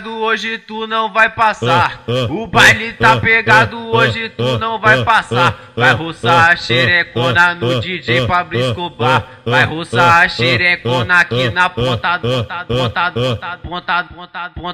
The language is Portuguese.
Hoje tu não vai passar, o baile tá pegado, hoje tu não vai passar. Vai roçar a xerecona no DJ Pablo Escobar, vai roçar a xerecona aqui na ponta, ponta, ponta, ponta, ponta, ponta, ponta.